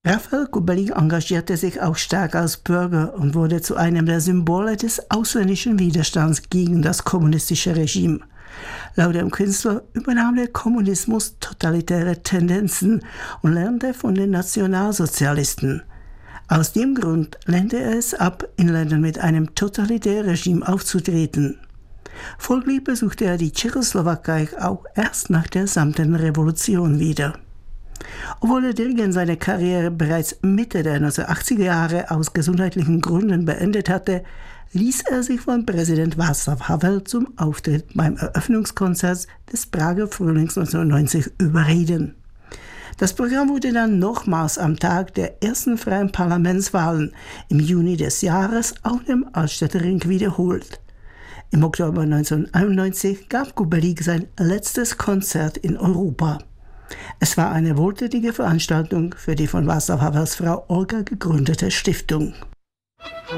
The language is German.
Raphael Kubelli engagierte sich auch stark als Bürger und wurde zu einem der Symbole des ausländischen Widerstands gegen das kommunistische Regime. Laut dem Künstler übernahm der Kommunismus totalitäre Tendenzen und lernte von den Nationalsozialisten. Aus dem Grund lehnte er es ab, in Ländern mit einem totalitären Regime aufzutreten. Folglich besuchte er die Tschechoslowakei auch erst nach der Samtenen Revolution wieder. Obwohl der Dirigent seine Karriere bereits Mitte der 1980er Jahre aus gesundheitlichen Gründen beendet hatte, ließ er sich von Präsident Václav Havel zum Auftritt beim Eröffnungskonzert des Prager Frühlings 1990 überreden. Das Programm wurde dann nochmals am Tag der ersten freien Parlamentswahlen im Juni des Jahres auf dem Altstädter Ring wiederholt. Im Oktober 1991 gab Kubelli sein letztes Konzert in Europa. Es war eine wohltätige Veranstaltung für die von Václav Havels Frau Olga gegründete Stiftung.